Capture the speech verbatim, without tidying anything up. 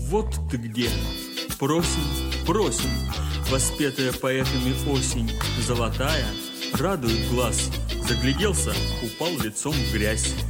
вот ты где. Просим, просим, воспетая поэтами осень золотая, радует глаз. Загляделся, упал лицом в грязь.